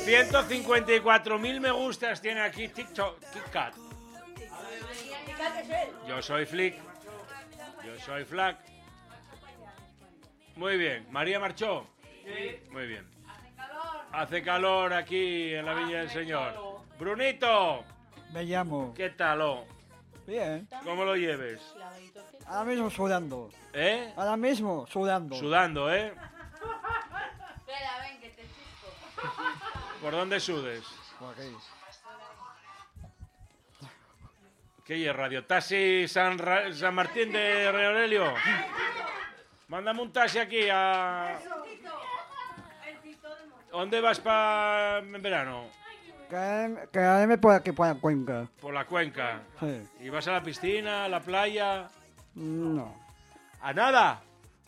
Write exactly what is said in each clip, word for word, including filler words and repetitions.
ciento cincuenta y cuatro mil me gustas tiene aquí TikTok, KitKat. Yo soy Flick. Yo soy Flack. Muy bien. ¿María marchó? Sí. Muy bien. Hace calor aquí en la Viña del Señor. Brunito. Me llamo. ¿Qué tal? Oh? Bien. ¿Cómo lo lleves? Ahora mismo sudando. ¿Eh? Ahora mismo sudando. Sudando, ¿eh? Espera, ven, que te chispo. ¿Por dónde sudes? Por aquí. ¿Qué es Radio Taxi San, Ra San Martín de Rey Aurelio? Mándame un taxi aquí a... ¿Dónde vas para en verano? Que, que por aquí, por la cuenca. Por la cuenca. Sí. ¿Y vas a la piscina, a la playa? No. ¿A nada?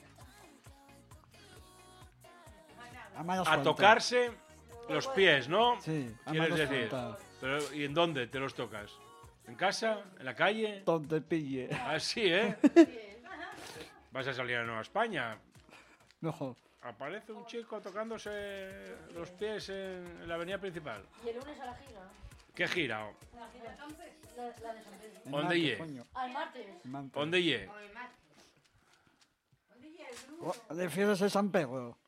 A, malas A cuentas. tocarse los pies, ¿no? Sí, a ¿Quieres malas decir? cuentas. Pero, ¿y en dónde te los tocas? ¿En casa? ¿En la calle? Donde pille. Ah, sí, ¿eh? ¿Vas a salir a Nueva España? Mejor. Aparece un chico tocándose los pies en la avenida principal. Y el lunes a la gira. ¿Qué gira? oh? La gira de San Pedro. La, la de San Pedro. El ¿Dónde martes, ye? coño. Al martes. El martes. ¿Dónde ye? Oh, ¿de fiestas de San Pedro?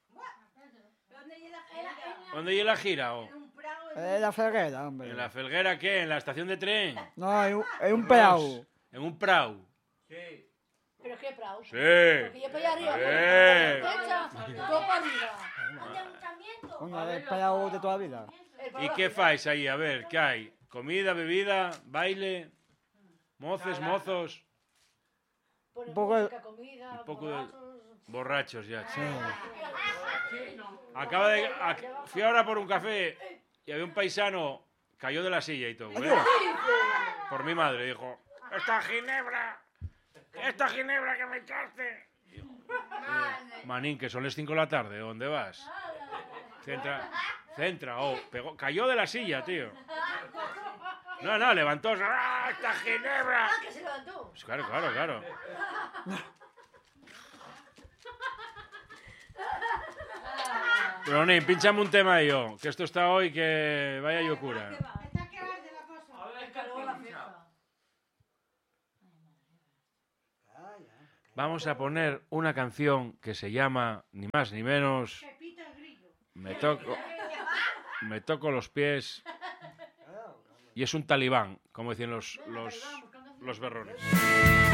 ¿Dónde ye la gira? oh? En la Ferguera, hombre. ¿En la Felguera qué? ¿En la estación de tren? No, en un, en un peao. ¿En un prau? Sí. ¿Pero qué, Prau? Sí. Porque yo para allá arriba. Eh. Derecha, todo para arriba. Coño, el peao de toda la vida. El para ¿Y abajo. qué fais ahí? A ver, ¿qué hay? ¿Comida, bebida, baile? ¿Moces, mozos? Ponen Un poco de- música, comida, un poco de- borrachos. Borrachos ya. Sí. Acaba de... a- fui ahora por un café y había un paisano, cayó de la silla y todo, ¿eh? Por mi madre, dijo, ¡esta ginebra! ¡Esta ginebra que me echaste! Digo, "Eh, Manín, que son las cinco de la tarde, ¿dónde vas? Centra, centra, oh, pegó, cayó de la silla, tío. No, no, levantó, ¡ah, esta ginebra! Ah, que se levantó. Pues claro, claro, claro. Bronín, pinchame un tema yo, que esto está hoy que vaya locura. A ver, ¿qué Luego la pincha? fiesta. Vamos a poner una canción que se llama, ni más ni menos, Me toco, me toco los pies y es un talibán, como decían los, los, los berrones.